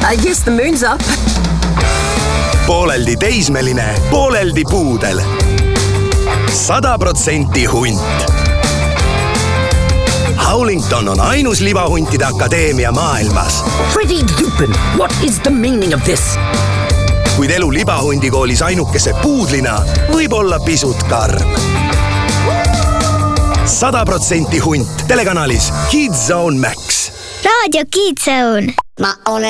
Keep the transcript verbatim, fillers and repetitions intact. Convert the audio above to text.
I guess the moon's up. Pooleldi teismeline, pooleldi puudel. Sada protsenti hunt. Howlington on ainus libahuntide akadeemia maailmas. Freddie Lupin, what is the meaning of this? Kuid elu libahundikoolis ainukese puudlina võib olla pisut karm. Sada protsenti hunt telekanalis Kids Zone Max. Raadio Kids Zone. Ma olen